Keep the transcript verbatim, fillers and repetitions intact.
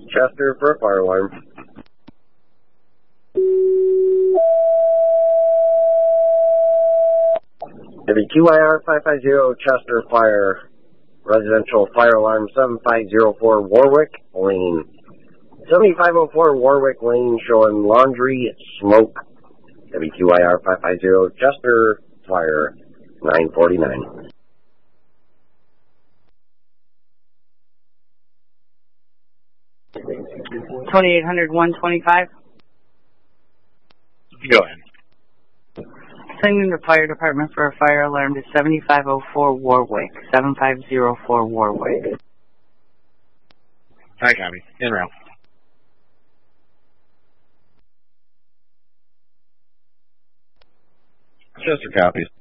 Chester for a fire alarm. W Q I R five five zero Chester Fire. Residential fire alarm seven five zero four Warwick Lane. seventy-five oh four Warwick Lane showing laundry smoke. W Q I R five five zero Chester Fire. nine forty-nine. twenty-eight hundred, one twenty-five. Go ahead. Sending the fire department for a fire alarm to seventy-five oh four Warwick, seven five zero four Warwick. I copy. En route. Chester copies.